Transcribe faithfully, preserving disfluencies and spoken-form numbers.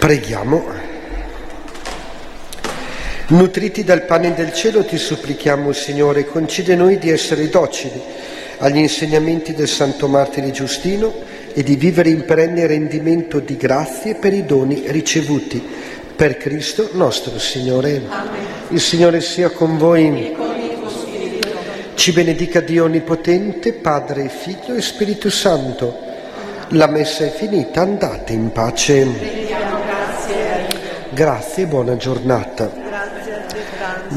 Preghiamo. Nutriti dal pane del cielo ti supplichiamo, Signore, concede noi di essere docili agli insegnamenti del Santo Martire Giustino e di vivere in perenne rendimento di grazie per i doni ricevuti. Per Cristo nostro Signore. Amen. Il Signore sia con voi. E con il tuo spirito. Ci benedica Dio Onnipotente, Padre, Figlio e Spirito Santo. La messa è finita, andate in pace. Rendiamo grazie a Dio. Grazie e buona giornata.